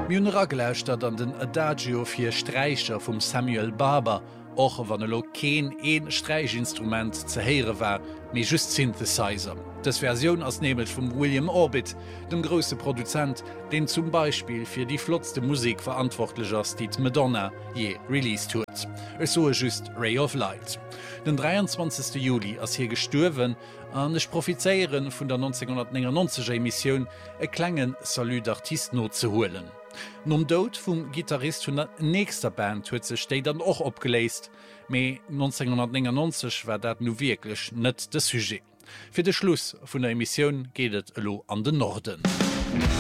Münera geläuschtert an den Adagio fir Streicher vum Samuel Barber, och wann lo keen een Streichinstrument ze heere war, méi just Synthesizer. Das Version ass nemelt vum William Orbit, dem grosse Produzent, den zum Beispiel fir die flottste Musik verantwortlich ass die Madonna je released huet. Es so just Ray of Light. Den 23. Juli ass hier gesturwen an ech Profizeieren vun der 1999 Emission e klengen Salut d'Artist not ze holen. Nom Dout vum Gitarrist vun der nächster Band huet ze steit dann och opgeleist, méi 1999 war dat nu wirklich net de Sujet. Fi de Schluss vun der Emission gehtt lo an den Norden.